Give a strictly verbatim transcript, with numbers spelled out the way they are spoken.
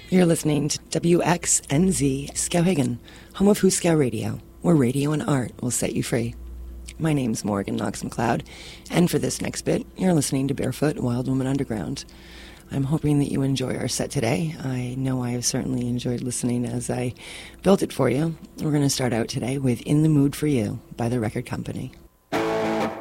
You're listening to W X N Z Skowhegan, home of Huskow Radio, where radio and art will set you free. My name's Morgan Knox McLeod, and for this next bit, you're listening to Barefoot Wild Woman Underground. I'm hoping that you enjoy our set today. I know I have certainly enjoyed listening as I built it for you. We're going to start out today with In the Mood for You by The Record Company.